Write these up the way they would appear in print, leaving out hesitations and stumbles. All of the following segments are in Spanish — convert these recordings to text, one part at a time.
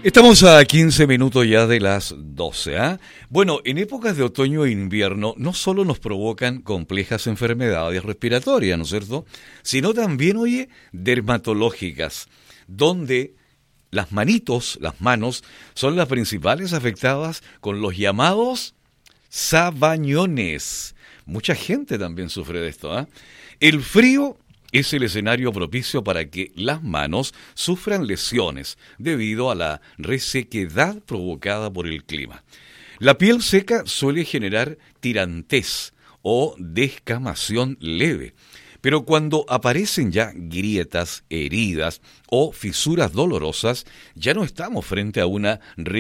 Estamos a 15 minutos ya de las 12, ¿ah? Bueno, en épocas de otoño e invierno no solo nos provocan complejas enfermedades respiratorias, ¿no es cierto?, sino también, oye, dermatológicas, donde las manos, son las principales afectadas con los llamados sabañones. Mucha gente también sufre de esto, ¿ah? El frío es el escenario propicio para que las manos sufran lesiones debido a la resequedad provocada por el clima. La piel seca suele generar tirantez o descamación leve, pero cuando aparecen ya grietas, heridas o fisuras dolorosas, ya no estamos frente a una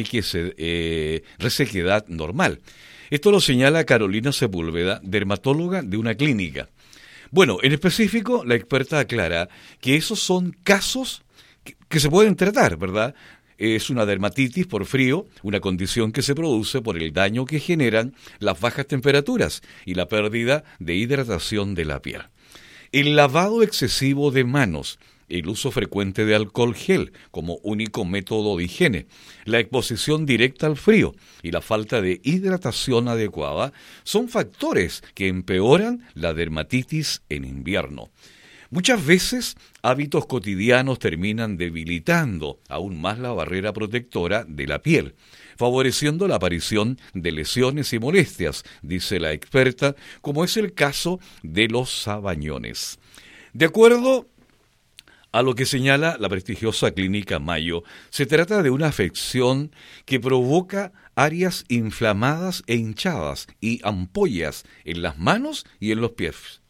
resequedad normal. Esto lo señala Carolina Sepúlveda, dermatóloga de una clínica. Bueno, en específico, la experta aclara que esos son casos que se pueden tratar, ¿verdad? Es una dermatitis por frío, una condición que se produce por el daño que generan las bajas temperaturas y la pérdida de hidratación de la piel. El lavado excesivo de manos, el uso frecuente de alcohol gel como único método de higiene, la exposición directa al frío y la falta de hidratación adecuada son factores que empeoran la dermatitis en invierno. Muchas veces, hábitos cotidianos terminan debilitando aún más la barrera protectora de la piel, favoreciendo la aparición de lesiones y molestias, dice la experta, como es el caso de los sabañones. De acuerdo a lo que señala la prestigiosa Clínica Mayo, se trata de una afección que provoca áreas inflamadas e hinchadas y ampollas en las manos y en los pies.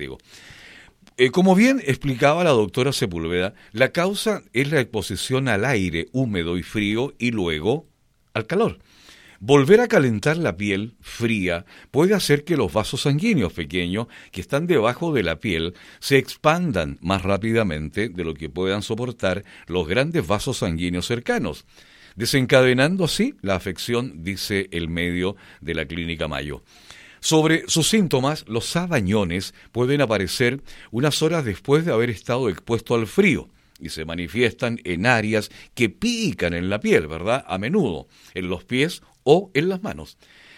Como bien explicaba la doctora Sepúlveda, la causa es la exposición al aire húmedo y frío y luego al calor. Volver a calentar la piel fría puede hacer que los vasos sanguíneos pequeños que están debajo de la piel se expandan más rápidamente de lo que puedan soportar los grandes vasos sanguíneos cercanos, desencadenando así la afección, dice el medio de la Clínica Mayo. Sobre sus síntomas, los sabañones pueden aparecer unas horas después de haber estado expuesto al frío y se manifiestan en áreas que pican en la piel, ¿verdad? A menudo, en los pies o en las manos.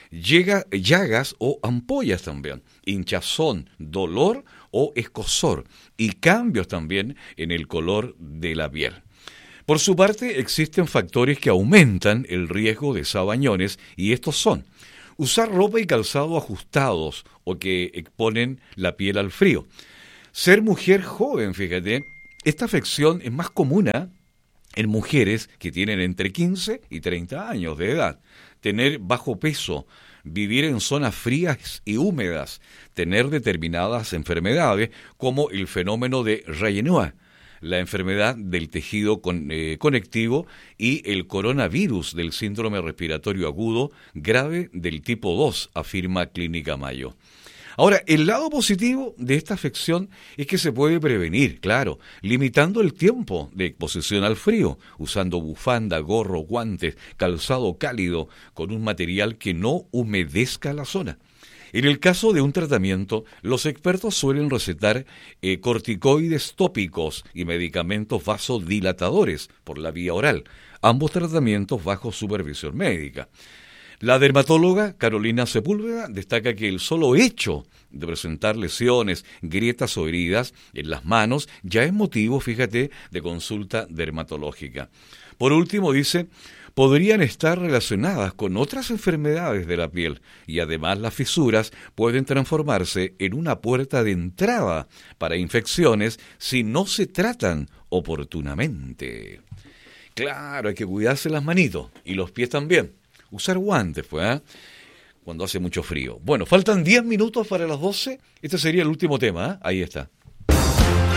Llagas o ampollas también, hinchazón, dolor o escozor y cambios también en el color de la piel. Por su parte, existen factores que aumentan el riesgo de sabañones y estos son: usar ropa y calzado ajustados o que exponen la piel al frío. Ser mujer joven, fíjate, esta afección es más común en mujeres que tienen entre 15 y 30 años de edad. Tener bajo peso, vivir en zonas frías y húmedas, tener determinadas enfermedades como el fenómeno de Raynaud, la enfermedad del tejido conectivo y el coronavirus del síndrome respiratorio agudo grave del tipo 2, afirma Clínica Mayo. Ahora, el lado positivo de esta afección es que se puede prevenir, claro, limitando el tiempo de exposición al frío, usando bufanda, gorro, guantes, calzado cálido, con un material que no humedezca la zona. En el caso de un tratamiento, los expertos suelen recetar corticoides tópicos y medicamentos vasodilatadores por la vía oral, ambos tratamientos bajo supervisión médica. La dermatóloga Carolina Sepúlveda destaca que el solo hecho de presentar lesiones, grietas o heridas en las manos ya es motivo, fíjate, de consulta dermatológica. Por último, dice, podrían estar relacionadas con otras enfermedades de la piel y además las fisuras pueden transformarse en una puerta de entrada para infecciones si no se tratan oportunamente. Claro, hay que cuidarse las manitos y los pies también. Usar guantes, cuando hace mucho frío. Bueno, faltan 10 minutos para las 12. Este sería el último tema, Ahí está.